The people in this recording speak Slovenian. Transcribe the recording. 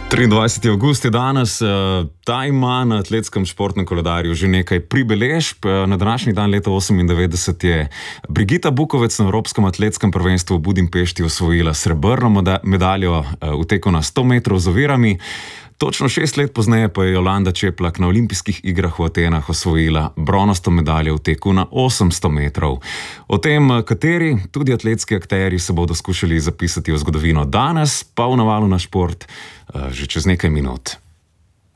23. avgust je danes, ta ima na atletskem športnem koledarju že nekaj pribeležb. Na današnji dan leta 1998 je Brigita Bukovec na Evropskem atletskem prvenstvu v Budimpešti osvojila srebrno medaljo v teku na 100 metrov z ovirami. Točno 6 let pozneje pa je Jolanda Čeplak na olimpijskih igrah v Atenah osvojila bronasto medaljo v teku na 800 metrov. O tem, kateri tudi atletski akterji se bodo skušali zapisati v zgodovino danes, pa v navalu na šport že čez nekaj minut.